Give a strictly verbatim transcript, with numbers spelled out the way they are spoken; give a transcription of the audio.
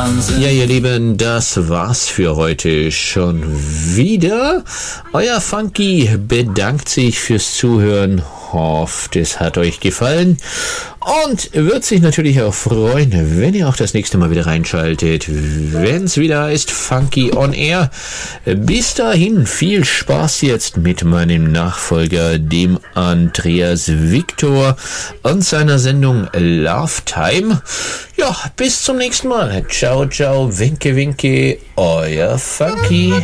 Wahnsinn. Ja, ihr Lieben, das war's für heute schon wieder. Euer Funky bedankt sich fürs Zuhören. Hofft, es hat euch gefallen und wird sich natürlich auch freuen, wenn ihr auch das nächste Mal wieder reinschaltet, wenn es wieder heißt Funky on Air. Bis dahin viel Spaß jetzt mit meinem Nachfolger, dem Andreas Victor und seiner Sendung Love Time. Ja, bis zum nächsten Mal. Ciao, ciao, winke, winke, euer Funky.